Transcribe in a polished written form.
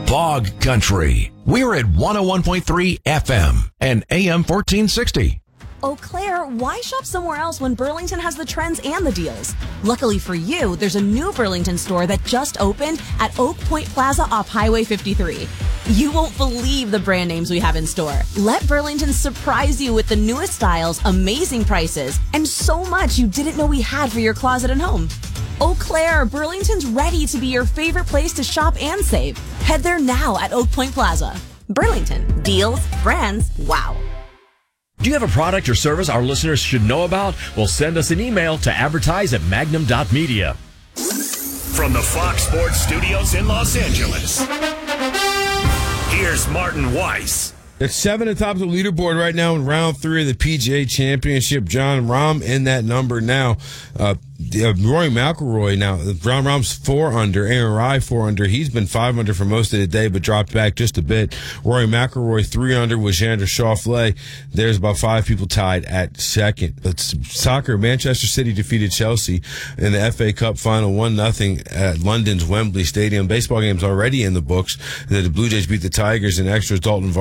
Bog Country. We're at 101.3 FM and AM 1460. Eau Claire, why shop somewhere else when Burlington has the trends and the deals? Luckily for you, there's a new Burlington store that just opened at Oak Point Plaza off Highway 53. You won't believe the brand names we have in store. Let Burlington surprise you with the newest styles, amazing prices, and so much you didn't know we had for your closet and home. Eau Claire, Burlington's ready to be your favorite place to shop and save. Head there now at Oak Point Plaza. Burlington. Deals, brands, wow. Do you have a product or service our listeners should know about? Well, send us an email to advertise@magnum.media. From the Fox Sports Studios in Los Angeles, here's Martin Weiss. It's 7 atop the leaderboard right now in round 3 of the PGA Championship. Jon Rahm in that number now. Rory McIlroy now. Jon Rahm's 4 under. Aaron Rai 4 under. He's been 5 under for most of the day, but dropped back just a bit. Rory McIlroy 3 under with Xander Schauffele. There's about 5 people tied at second. It's soccer. Manchester City defeated Chelsea in the FA Cup final 1-0 at London's Wembley Stadium. Baseball game's already in the books. The Blue Jays beat the Tigers in extras. Dalton